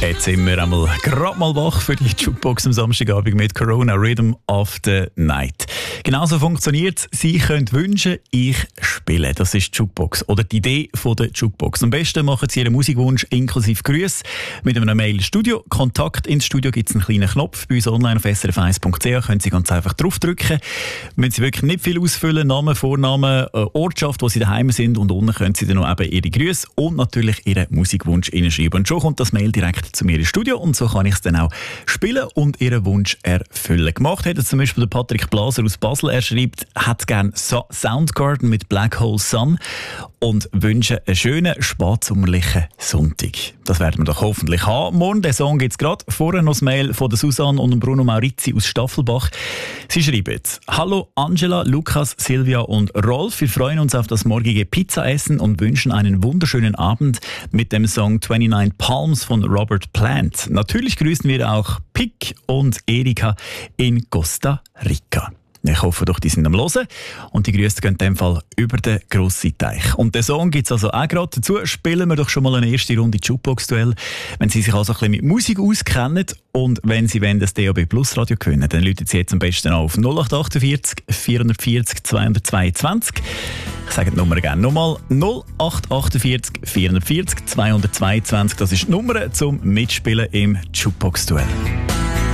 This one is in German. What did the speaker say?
Jetzt sind wir einmal gerade mal wach für die Jukebox am Samstagabend mit Corona Rhythm of the Night. Genauso funktioniert es. Sie können wünschen, ich spiele. Das ist die Jukebox oder die Idee von der Jukebox. Am besten machen Sie Ihren Musikwunsch inklusive Grüße mit einem Mail ins Studio. Kontakt ins Studio gibt es einen kleinen Knopf. Bei uns online auf srf1.ch können Sie ganz einfach draufdrücken. Müssen Sie wirklich nicht viel ausfüllen. Namen, Vornamen, Ortschaft, wo Sie daheim sind, und unten können Sie dann noch eben Ihre Grüße und natürlich Ihren Musikwunsch hineinschreiben. Und schon kommt das Mail direkt zu mir ins Studio und so kann ich es dann auch spielen und Ihren Wunsch erfüllen. Gemacht hat zum Beispiel der Patrick Blaser aus Basel. Er schreibt, hat gerne Soundgarden mit Black Hole Sun und wünscht einen schönen, spätsommerlichen Sonntag. Das werden wir doch hoffentlich haben. Morgen, den Song gibt es gerade. Vorher noch das Mail von der Susanne und Bruno Maurizi aus Staffelbach. Sie schreiben: Hallo Angela, Lukas, Silvia und Rolf. Wir freuen uns auf das morgige Pizzaessen und wünschen einen wunderschönen Abend mit dem Song 29 Palms von Robert Plant. Natürlich grüßen wir auch Pick und Erika in Costa Rica. Ich hoffe doch, die sind am Hören und die Grüße gehen in dem Fall über den grossen Teich. Und den Song gibt es also auch gerade. Dazu spielen wir doch schon mal eine erste Runde Jukebox-Duell. Wenn Sie sich also ein bisschen mit Musik auskennen und wenn Sie das DAB Plus Radio gewinnen, dann läuten Sie jetzt am besten auf 0848 440 222. Ich sage die Nummer gerne nochmal. 0848 440 222. Das ist die Nummer zum Mitspielen im Jukebox-Duell.